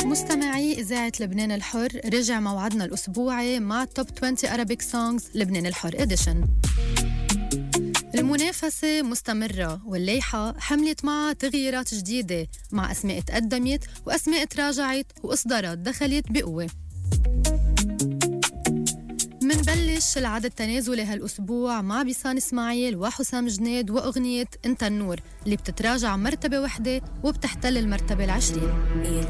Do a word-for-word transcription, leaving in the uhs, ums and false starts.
مستمعي إذاعة لبنان الحر، رجع موعدنا الأسبوعي مع توب عشرين Arabic Songs لبنان الحر إديشن. المنافسة مستمرة والليحة حملت معها تغييرات جديدة مع أسماء تقدمت وأسماء تراجعت وإصدارات دخلت بقوة. منبلش العدد التنازلي هالأسبوع مع بيسان إسماعيل وحسام جنيد وأغنية انت النور اللي بتتراجع مرتبة وحدة وبتحتل المرتبة العشرين.